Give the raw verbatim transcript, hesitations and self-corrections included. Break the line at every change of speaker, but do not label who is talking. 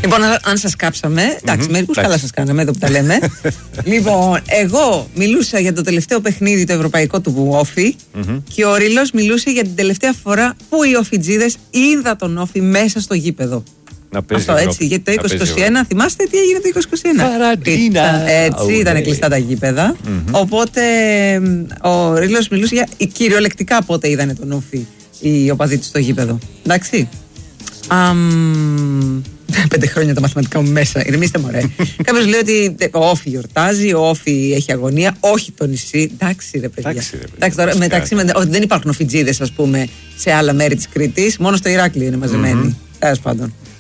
Λοιπόν, αν σας κάψαμε, εντάξει,
Mm-hmm.
μερικούς καλά σας κάναμε εδώ που τα λέμε. Λοιπόν, εγώ μιλούσα για το τελευταίο παιχνίδι το ευρωπαϊκό του Όφη
Mm-hmm.
και ο Ρήλος μιλούσε για την τελευταία φορά που οι Όφιτζίδες είδα τον Όφη μέσα στο γήπεδο.
Να παίζει
Αυτό έτσι, γιατί το είκοσι είκοσι ένα, θυμάστε τι έγινε το είκοσι είκοσι ένα.
Καραντίνα.
Έτσι, ήταν κλειστά τα γήπεδα.
Mm-hmm.
Οπότε ο Ρήλος μιλούσε για κυριολεκτικά πότε είδανε τον Όφη οι οπαδοί του στο γήπεδο. Εντάξει. Um, πέντε χρόνια τα μαθηματικά μου μέσα. Ηρεμήστε μωρέ. Κάποιος λέει ότι ο Όφη γιορτάζει, ο Όφη έχει αγωνία, όχι το νησί. Εντάξει ρε παιδιά.
Εντάξει, ρε, παιδιά.
Εντάξει, τώρα, μεταξύ, με, δεν υπάρχουν Οφιτζίδες, ας πούμε, σε άλλα μέρη της Κρήτης. Μόνο στο Ηράκλειο είναι μαζεμένοι.
Mm-hmm.
Τέλος πάντων.